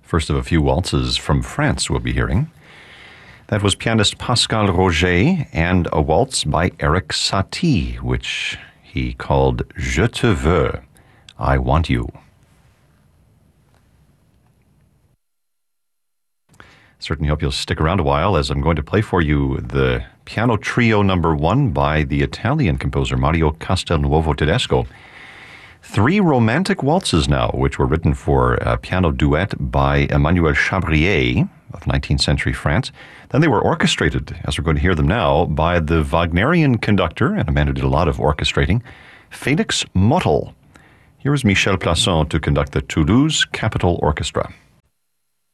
First of a few waltzes from France we'll be hearing. That was pianist Pascal Roger and a waltz by Erik Satie, which he called Je te veux, I want you. Certainly hope you'll stick around a while as I'm going to play for you the Piano Trio No. 1 by the Italian composer Mario Castelnuovo Tedesco. 3 romantic waltzes now, which were written for a piano duet by Emmanuel Chabrier of 19th century France. Then they were orchestrated, as we're going to hear them now, by the Wagnerian conductor and a man who did a lot of orchestrating, Felix Mottl. Here is Michel Plasson to conduct the Toulouse Capitol Orchestra.